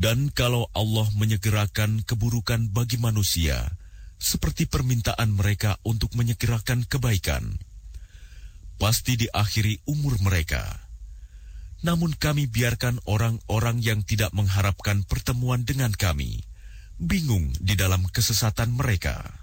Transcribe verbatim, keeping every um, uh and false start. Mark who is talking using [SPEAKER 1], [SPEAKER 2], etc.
[SPEAKER 1] Dan kalau Allah menyegerakan keburukan bagi manusia, seperti permintaan mereka untuk menyegerakan kebaikan, pasti diakhiri umur mereka. Namun kami biarkan orang-orang yang tidak mengharapkan pertemuan dengan kami bingung di dalam kesesatan mereka.